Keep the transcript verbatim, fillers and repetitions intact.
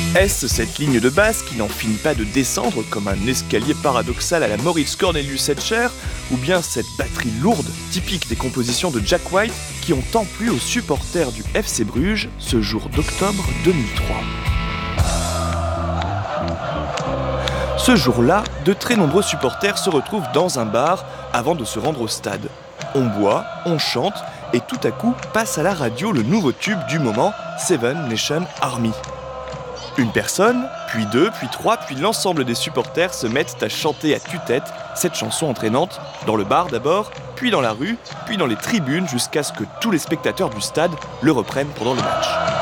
Est-ce cette ligne de basse qui n'en finit pas de descendre comme un escalier paradoxal à la Moritz Cornelius Escher, ou bien cette batterie lourde, typique des compositions de Jack White, qui ont tant plu aux supporters du F C Bruges ce jour d'octobre deux mille trois. Ce jour-là, de très nombreux supporters se retrouvent dans un bar avant de se rendre au stade. On boit, on chante, et tout à coup passe à la radio le nouveau tube du moment, Seven Nation Army. Une personne, puis deux, puis trois, puis l'ensemble des supporters se mettent à chanter à tue-tête cette chanson entraînante, dans le bar d'abord, puis dans la rue, puis dans les tribunes, jusqu'à ce que tous les spectateurs du stade le reprennent pendant le match.